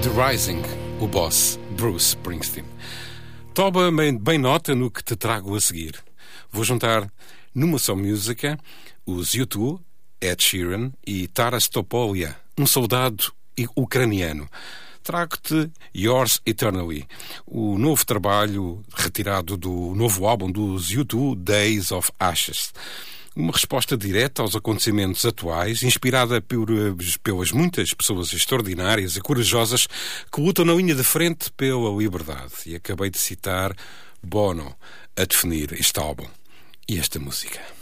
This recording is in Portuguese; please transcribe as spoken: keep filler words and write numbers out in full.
The Rising, o boss, Bruce Springsteen. Toma bem, bem nota no que te trago a seguir. Vou juntar numa só música os U dois, Ed Sheeran e Taras Topolia, um soldado ucraniano. Trago-te Yours Eternally, o novo trabalho retirado do novo álbum dos U dois, Days of Ashes. Uma resposta direta aos acontecimentos atuais, inspirada por, pelas muitas pessoas extraordinárias e corajosas que lutam na linha de frente pela liberdade. E acabei de citar Bono a definir este álbum e esta música.